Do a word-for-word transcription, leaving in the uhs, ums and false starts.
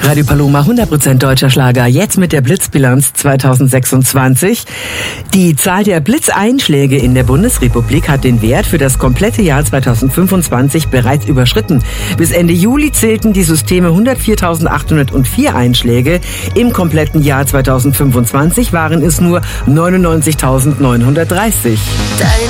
Radio Paloma, hundert Prozent deutscher Schlager. Jetzt mit der Blitzbilanz zweitausendsechsundzwanzig. Die Zahl der Blitzeinschläge in der Bundesrepublik hat den Wert für das komplette Jahr zweitausendfünfundzwanzig bereits überschritten. Bis Ende Juli zählten die Systeme hundertviertausendachthundertvier Einschläge. Im kompletten Jahr zweitausendfünfundzwanzig waren es nur neunundneunzigtausendneunhundertdreißig.